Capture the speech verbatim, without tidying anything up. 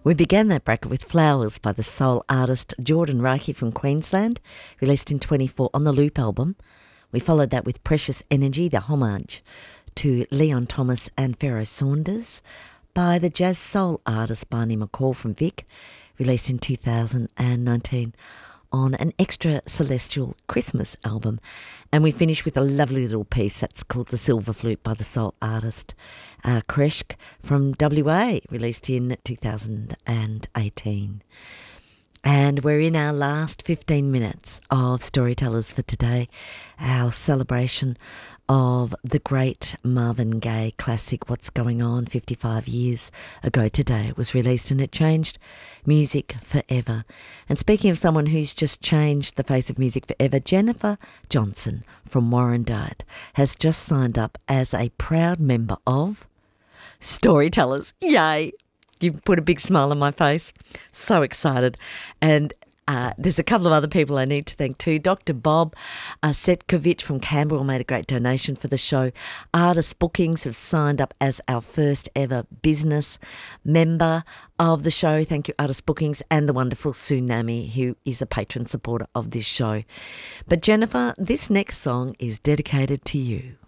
We began that bracket with Flowers by the soul artist Jordan Rakey from Queensland, released in twenty-four on the Loop album. We followed that with Precious Energy, the homage to Leon Thomas and Pharaoh Saunders, by the jazz soul artist Barney McCall from Vic, released in two thousand nineteen on an Extra Celestial Christmas album. And we finish with a lovely little piece that's called The Silver Flute by the soul artist uh, Kreshk from W A, released in two thousand eighteen. And we're in our last fifteen minutes of Storytellers for today, our celebration of the great Marvin Gaye classic, What's Going On, fifty-five years ago today. It was released and it changed music forever. And speaking of someone who's just changed the face of music forever, Jennifer Johnson from Warrandyte has just signed up as a proud member of Storytellers. Yay! You've put a big smile on my face. So excited. And uh, there's a couple of other people I need to thank too. Doctor Bob uh, Setkovich from Canberra made a great donation for the show. Artist Bookings have signed up as our first ever business member of the show. Thank you, Artist Bookings, and the wonderful Tsunami, who is a patron supporter of this show. But Jennifer, this next song is dedicated to you.